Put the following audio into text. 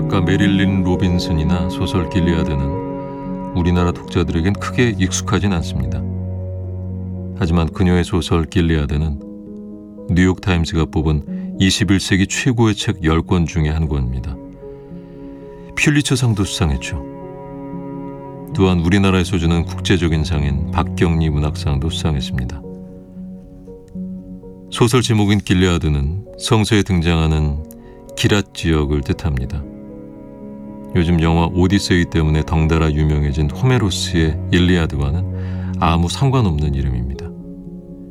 작가 메릴린 로빈슨이나 소설 길리아드는 우리나라 독자들에겐 크게 익숙하진 않습니다. 하지만 그녀의 소설 길리아드는 뉴욕타임즈가 뽑은 21세기 최고의 책 10권 중에 한 권입니다. 퓰리처상도 수상했죠. 또한 우리나라에서 주는 국제적인 상인 박경리 문학상도 수상했습니다. 소설 제목인 길리아드는 성서에 등장하는 기랏 지역을 뜻합니다. 요즘 영화 오디세이 때문에 덩달아 유명해진 호메로스의 일리아드와는 아무 상관없는 이름입니다.